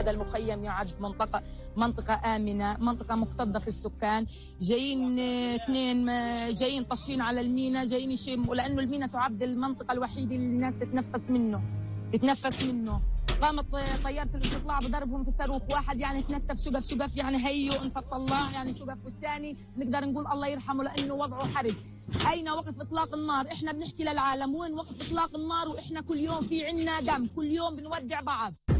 هذا المخيم يعد منطقة آمنة، منطقة مكتظة في السكان. جايين اثنين جايين طاشين على المينا، جايين يشموا، لأنه المينا تعد المنطقة الوحيدة اللي الناس تتنفس منه. قامت طيارة الاستطلاع بضربهم في صاروخ واحد، يعني تنتف شقف، يعني هيو انت تطلع، يعني شقف، والثاني نقدر نقول الله يرحمه لأنه وضعه حرج. أين وقف إطلاق النار؟ إحنا بنحكي للعالم وين وقف إطلاق النار، وإحنا كل يوم في عنا دم، كل يوم بنودع بعض.